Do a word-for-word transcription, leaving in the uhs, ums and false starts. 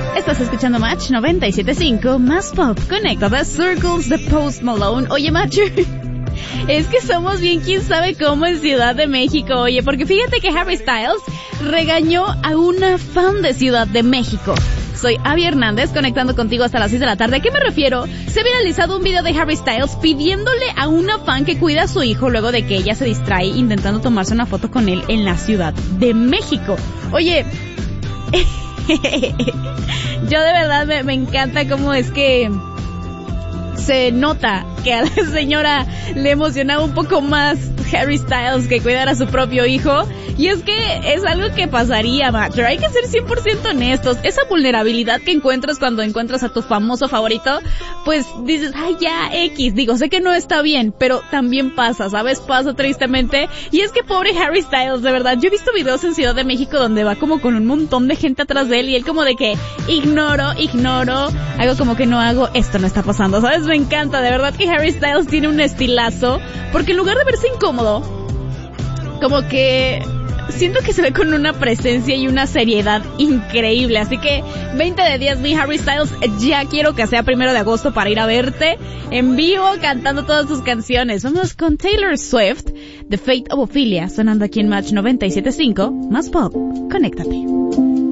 Estás escuchando Match noventa y siete punto cinco, más pop, conectada Circles de Post Malone. Oye, Match, es que somos bien quién sabe cómo en Ciudad de México, oye, porque fíjate que Harry Styles regañó a una fan de Ciudad de México. Soy Abby Hernández, conectando contigo hasta las seis de la tarde. ¿A qué me refiero? Se ha viralizado un video de Harry Styles pidiéndole a una fan que cuida a su hijo luego de que ella se distrae intentando tomarse una foto con él en la Ciudad de México. Oye, yo de verdad me, me encanta cómo es que se nota que a la señora le emocionaba un poco más Harry Styles que cuidar a su propio hijo. Y es que es algo que pasaría, macho. Hay que ser cien por ciento honestos. Esa vulnerabilidad que encuentras cuando encuentras a tu famoso favorito, pues dices, ay, ya, X. Digo, sé que no está bien, pero también pasa, ¿sabes? Pasa tristemente. Y es que pobre Harry Styles, de verdad. Yo he visto videos en Ciudad de México donde va como con un montón de gente atrás de él y él como de que ignoro, ignoro, hago como que no hago, esto no está pasando, ¿sabes? Me encanta, de verdad que Harry Styles tiene un estilazo, porque en lugar de verse incómodo, como que siento que se ve con una presencia y una seriedad increíble. Así que veinte de diez, mi Harry Styles, ya quiero que sea primero de agosto para ir a verte en vivo cantando todas tus canciones. Vamos con Taylor Swift, The Fate of Ophelia, sonando aquí en Match noventa y siete punto cinco, más pop, conéctate.